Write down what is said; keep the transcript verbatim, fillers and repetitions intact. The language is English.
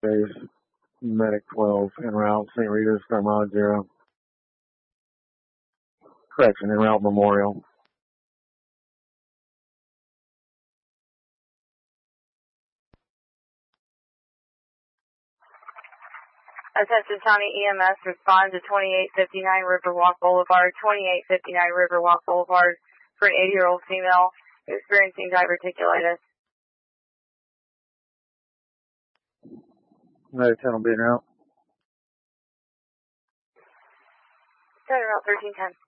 Chase, Medic twelve, en route, Saint Rita's, star mileage zero. Correction, en route Memorial. Attention County E M S, respond to twenty-eight fifty-nine Riverwalk Boulevard, twenty-eight fifty-nine Riverwalk Boulevard for an eighty-year-old female experiencing diverticulitis. Medic ten will be en route. Ten route thirteen ten.